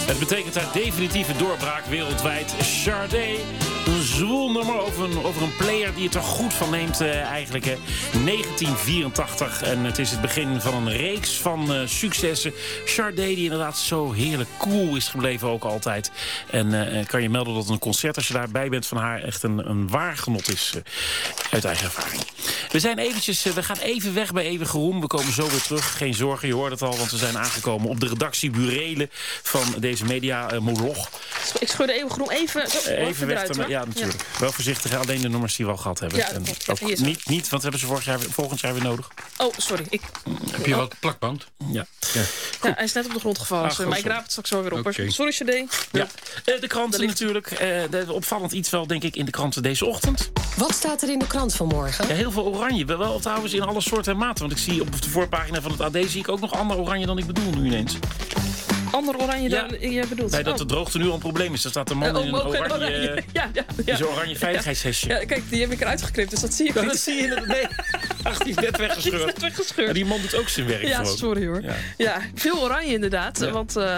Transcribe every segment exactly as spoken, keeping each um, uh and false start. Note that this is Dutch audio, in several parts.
Het betekent haar definitieve doorbraak wereldwijd. Sade, een zwoel nummer over een, over een player die het er goed van neemt uh, eigenlijk. Hè. negentien vierentachtig en het is het begin van een reeks van uh, successen. Sade die inderdaad zo heerlijk cool is gebleven ook altijd. En uh, kan je melden dat een concert, als je daarbij bent van haar, echt een, een waar genot is uh, uit eigen ervaring. We zijn eventjes, uh, we gaan even weg bij Eeuwige Roem. We komen zo weer terug. Geen zorgen, je hoort het al, want we zijn aangekomen op de redactie Burelen van deze media uh, Moloch. Ik scheur de Eeuwige Roem even, oh, uh, even weg. eruit, te, ja, natuurlijk. Ja. Wel voorzichtig, alleen de nummers die we al gehad hebben. Ja, en klopt. ook niet, niet, want hebben ze vorig jaar, volgend jaar weer nodig. Oh, sorry. Ik... Heb je wat plakband? Ja. Ja. Ja, hij is net op de grond gevallen, Ah, maar ik raap het straks wel weer op. Okay. Sorry, Sade. Ja. Uh, de kranten natuurlijk. Uh, de, opvallend iets wel, denk ik, in de kranten deze ochtend. Wat staat er in de krant vanmorgen? Ja, heel veel oranje. Wel trouwens in alle soorten en maten. Want ik zie op de voorpagina van het A D zie ik ook nog ander oranje dan ik bedoel nu ineens. Ander oranje ja. dan je bedoelt? Nee, dat oh. de droogte nu al een probleem is. Er staat een man uh, in een oh, oranje, oranje. Ja, ja, ja. in zo'n oranje veiligheidshesje. Ja, kijk, die heb ik eruit geknipt, dus dat zie ik ja, niet. dat zie je. Nee, ach, die is net weggescheurd. Die is net weggescheurd. En die man doet ook zijn werk Ja, gewoon. sorry hoor. Ja, ja veel oranje inderdaad. Ja. Want uh,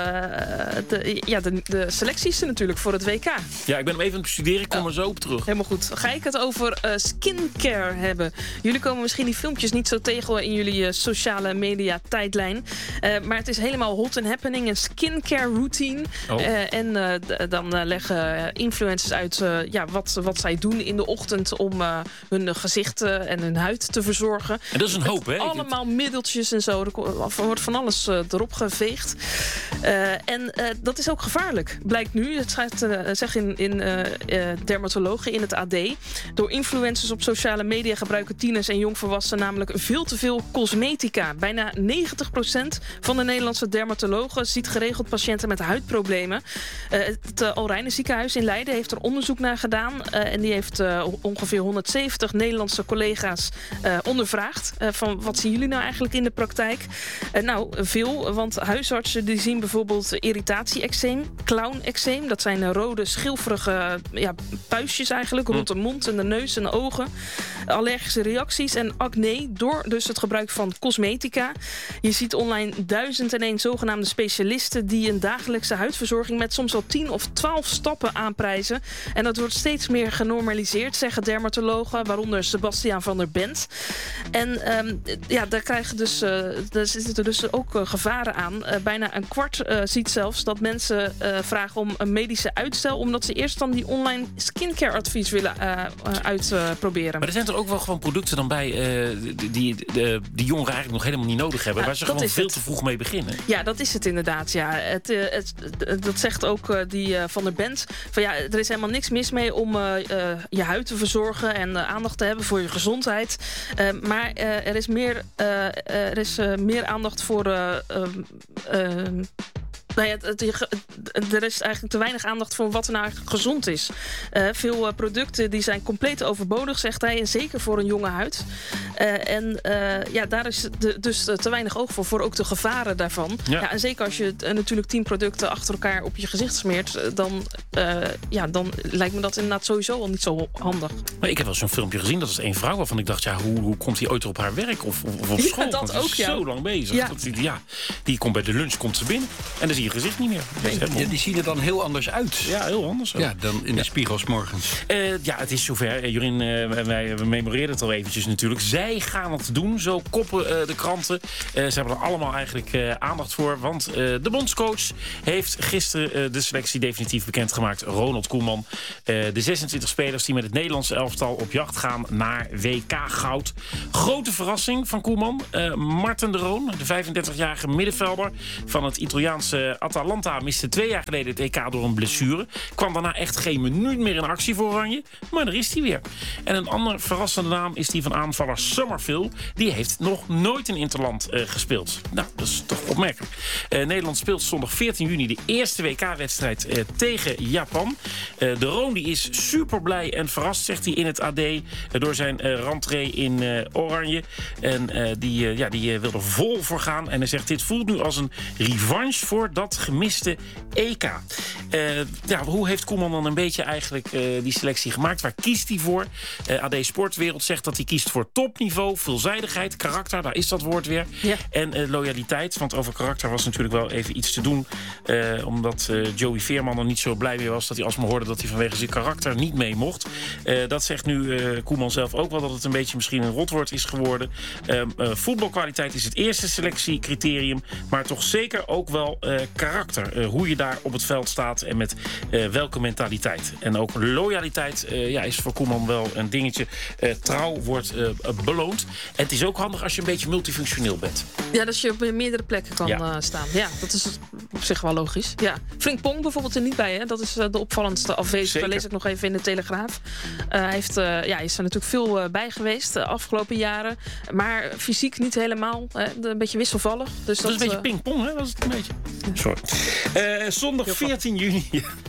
de, ja, de, de selectie is er natuurlijk voor het W K. Ja, ik ben hem even aan het bestuderen. Ik kom ja. er zo op terug. Helemaal goed. Ga ik het over uh, skincare hebben. Jullie komen misschien die filmpjes niet zo tegen in jullie uh, sociale media tijdlijn. Uh, maar het is helemaal hot and happening. Een skincare routine. Oh. Uh, en uh, d- dan uh, leggen influencers uit uh, ja, wat, wat zij doen in de ochtend om uh, hun gezicht uh, en hun huid te verzorgen. En dat is een hoop, hè? Allemaal middeltjes en zo. Er wordt van alles uh, erop geveegd. Uh, en uh, dat is ook gevaarlijk, blijkt nu. Het schrijft, uh, zeg in, in uh, uh, dermatologen in het A D. Door influencers op sociale media gebruiken tieners en jongvolwassenen namelijk veel te veel cosmetica. Bijna negentig procent van de Nederlandse dermatologen ziet geregeld patiënten met huidproblemen. Uh, het uh, Alreine ziekenhuis in Leiden heeft er onderzoek naar gedaan. Uh, en die heeft uh, ongeveer honderdzeventig Nederlandse collega's uh, ondervraagd. Uh, van wat zien jullie nou eigenlijk in de praktijk? Uh, nou, veel, want huisartsen die zien bijvoorbeeld irritatie-eczeem, clown-eczeem. Dat zijn uh, rode, schilferige uh, ja, puistjes eigenlijk rond de mond en de neus en de ogen. Allergische reacties en acne door dus het gebruik van cosmetica. Je ziet online duizend en één zogenaamde specialisten die een dagelijkse huidverzorging met soms wel tien of twaalf stappen aanprijzen. En dat wordt steeds meer genormaliseerd, zeggen dermatologen, waaronder Sebastiaan van der Bent. En um, ja, daar krijgen dus, uh, daar zitten dus ook uh, gevaren aan. Uh, bijna een kwart uh, ziet zelfs dat mensen uh, vragen om een medische uitstel, omdat ze eerst dan die online skincare advies willen uh, uh, uitproberen. Uh, maar er zijn er ook wel gewoon producten dan bij uh, die, die, die, die jongeren eigenlijk nog helemaal niet nodig hebben, ja, waar ze gewoon veel het. te vroeg mee beginnen. Ja, dat is het inderdaad. Ja. Het, uh, het, dat zegt ook uh, die uh, Van der Bent. Van, ja, er is helemaal niks mis mee om uh, uh, je huid te verzorgen en uh, aandacht te hebben voor je gezondheid. Uh, maar uh, er is meer, uh, er is, uh, meer aandacht voor Uh, uh, uh, Nou ja, het, het, er is eigenlijk te weinig aandacht voor wat er nou eigenlijk gezond is. Uh, veel uh, producten die zijn compleet overbodig, zegt hij. En zeker voor een jonge huid. Uh, en uh, ja, daar is de, dus te weinig oog voor. Voor ook de gevaren daarvan. Ja. Ja, en zeker als je uh, natuurlijk tien producten achter elkaar op je gezicht smeert. Uh, dan, uh, ja, dan lijkt me dat inderdaad sowieso al niet zo handig. Maar ik heb wel zo'n filmpje gezien. Dat is één vrouw waarvan ik dacht, ja, hoe, hoe komt die ooit op haar werk of, of op school? Ja, dat Want ook, is ja. zo lang bezig. Ja. Dat, ja, die komt bij de lunch, komt ze binnen. En dan zie je gezicht niet meer. Nee, ja, die zien er dan heel anders uit. Ja, heel anders. Zo. Ja, dan in de ja. spiegels morgens. Uh, ja, het is zover. Uh, Jorien, uh, wij we memoreerden het al eventjes natuurlijk. Zij gaan het doen, zo koppen uh, de kranten. Uh, ze hebben er allemaal eigenlijk uh, aandacht voor. Want uh, de bondscoach heeft gisteren uh, de selectie definitief bekendgemaakt. Ronald Koeman. Uh, de zesentwintig spelers die met het Nederlandse elftal op jacht gaan naar W K-goud. Grote verrassing van Koeman. Uh, Marten de Roon, de vijfendertigjarige middenvelder van het Italiaanse Atalanta, miste twee jaar geleden het E K door een blessure. Kwam daarna echt geen minuut meer in actie voor Oranje. Maar daar is hij weer. En een ander verrassende naam is die van aanvaller Summerville. Die heeft nog nooit in Interland uh, gespeeld. Nou, dat is toch opmerkelijk. Uh, Nederland speelt zondag veertien juni de eerste W K-wedstrijd uh, tegen Japan. Uh, de Roon die is super blij en verrast, zegt hij in het A D, uh, door zijn uh, rentree in uh, Oranje. En uh, die, uh, ja, die uh, wil er vol voor gaan. En hij zegt, dit voelt nu als een revanche voor dat gemiste E K. Uh, ja, hoe heeft Koeman dan een beetje eigenlijk uh, die selectie gemaakt? Waar kiest hij voor? Uh, A D Sportwereld zegt dat hij kiest voor topniveau, veelzijdigheid, karakter, daar is dat woord weer. Ja. En uh, loyaliteit, want over karakter was natuurlijk wel even iets te doen. Uh, omdat uh, Joey Veerman er niet zo blij mee was dat hij alsmaar hoorde dat hij vanwege zijn karakter niet mee mocht. Uh, dat zegt nu uh, Koeman zelf ook wel, dat het een beetje misschien een rotwoord is geworden. Uh, uh, voetbalkwaliteit is het eerste selectiecriterium, maar toch zeker ook wel uh, karakter. Uh, hoe je daar op het veld staat en met uh, welke mentaliteit. En ook loyaliteit uh, ja, is voor Koeman wel een dingetje. Uh, trouw wordt uh, beloond. En het is ook handig als je een beetje multifunctioneel bent. Ja, dat je op meerdere plekken kan ja. uh, staan. Ja, dat is op zich wel logisch. Ja. Frank Pong bijvoorbeeld er niet bij, hè? Dat is uh, de opvallendste afwezige. Dat lees ik nog even in de Telegraaf. Uh, hij heeft, uh, ja, is er natuurlijk veel uh, bij geweest de afgelopen jaren. Maar fysiek niet helemaal. Uh, een beetje wisselvallig. Dus dat, dat is een beetje uh, pingpong, hè? Dat is het een beetje. Sorry. Uh, zondag veertien juni.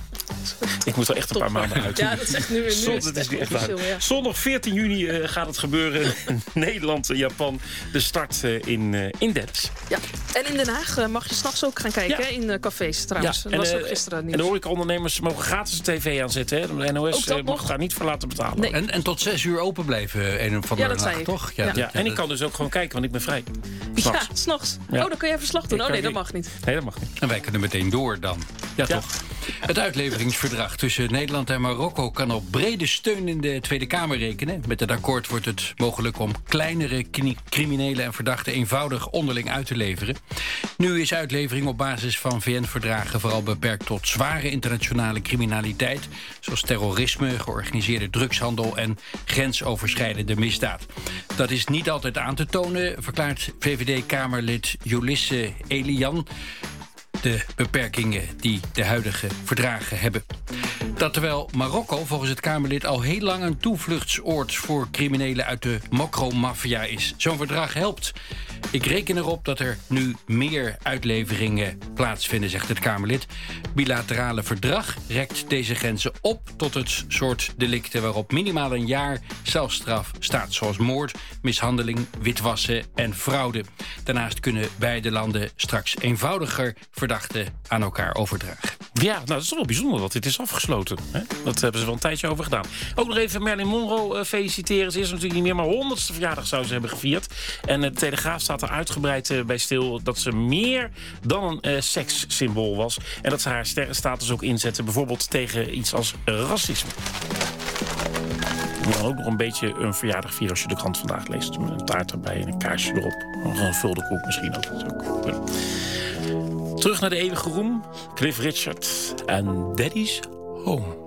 Ik moet wel echt een paar maanden uit. Ja, dat is echt nu weer nu. Zond, is is echt echt ja. Zondag veertien juni uh, gaat het gebeuren. Nederland, Japan. De start uh, in, uh, in Dallas. Ja. En in Den Haag uh, mag je s'nachts ook gaan kijken. Ja. Hè? In uh, cafés trouwens. Ja. Dat was uh, ook gisteren nieuws. En de horecaondernemers mogen gratis de tv aanzetten. Hè? De N O S uh, mag nog? daar niet voor laten betalen. Nee. En, en tot zes uur open blijven. Een van de ja, dat nacht, toch? Ja, ja. ja. En ik kan dus ook gewoon kijken, want ik ben vrij. S'nachts. Ja, s'nachts. Ja. Oh, dan kun je verslag doen. Ik oh nee, dat mag niet. Nee, dat mag niet. En wij kunnen meteen door dan. Ja, ja. toch? Het uitleveringsverdrag tussen Nederland en Marokko kan op brede steun in de Tweede Kamer rekenen. Met het akkoord wordt het mogelijk om kleinere criminelen en verdachten eenvoudig onderling uit te leveren. Nu is uitlevering op basis van V N-verdragen vooral beperkt tot zware internationale criminaliteit, zoals terrorisme, georganiseerde drugshandel en grensoverschrijdende misdaad. Dat is niet altijd aan te tonen, verklaart V V D-Kamerlid Ulisse Elian. De beperkingen die de huidige verdragen hebben. Dat terwijl Marokko volgens het Kamerlid al heel lang een toevluchtsoord voor criminelen uit de mokromafia is. Zo'n verdrag helpt. Ik reken erop dat er nu meer uitleveringen plaatsvinden, zegt het Kamerlid. Bilaterale verdrag rekt deze grenzen op tot het soort delicten waarop minimaal een jaar celstraf staat, zoals moord, mishandeling, witwassen en fraude. Daarnaast kunnen beide landen straks eenvoudiger verdachten aan elkaar overdragen. Ja, nou, dat is toch wel bijzonder dat dit is afgesloten. Hè? Dat hebben ze wel een tijdje over gedaan. Ook nog even Marilyn Monroe uh, feliciteren. Ze is natuurlijk niet meer, maar honderdste verjaardag zou ze hebben gevierd. En de Telegraaf staat er uitgebreid uh, bij stil dat ze meer dan een uh, sekssymbool was. En dat ze haar sterrenstatus ook inzette, bijvoorbeeld tegen iets als racisme. Je ook nog een beetje een verjaardag vieren als je de krant vandaag leest. Met een taart erbij en een kaarsje erop. Nog een vulde koek misschien ook. ook. Ja. Terug naar de eeuwige roem. Cliff Richard en Daddy's Home.